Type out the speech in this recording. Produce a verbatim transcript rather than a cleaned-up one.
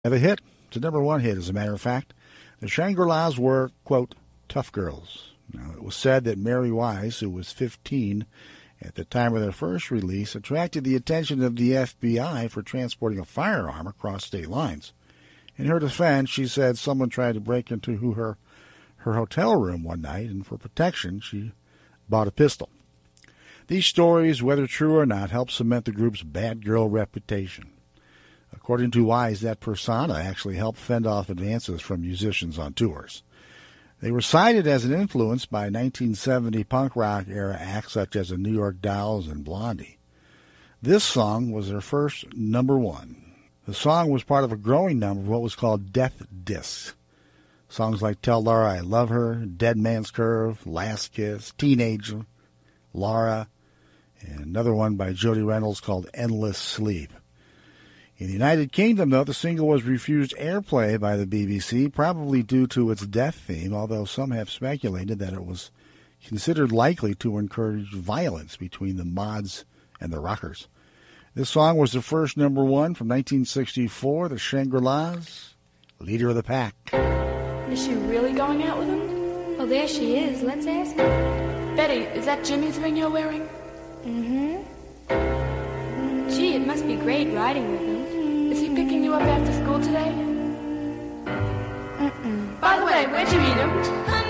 Have a hit. It's a number one hit, as a matter of fact. The Shangri-Las were, quote, tough girls. Now, it was said that Mary Wise, who was fifteen at the time of their first release, attracted the attention of the F B I for transporting a firearm across state lines. In her defense, she said someone tried to break into her, her hotel room one night, and for protection, she bought a pistol. These stories, whether true or not, help cement the group's bad girl reputation. According to Wise, that persona actually helped fend off advances from musicians on tours. They were cited as an influence by nineteen seventy punk rock era acts such as the New York Dolls and Blondie. This song was their first number one. The song was part of a growing number of what was called death discs. Songs like Tell Laura I Love Her, Dead Man's Curve, Last Kiss, Teenager, Laura, and another one by Jody Reynolds called Endless Sleep. In the United Kingdom, though, the single was refused airplay by the B B C, probably due to its death theme, although some have speculated that it was considered likely to encourage violence between the mods and the rockers. This song was the first number one from nineteen sixty-four, the Shangri-Las, Leader of the Pack. Is she really going out with him? Oh, there she is. Let's ask her. Betty, is that Jimmy's ring you're wearing? Mm-hmm. Gee, it must be great riding with him. Is he picking you up after school today? Mm-mm. By the way, where'd you meet him?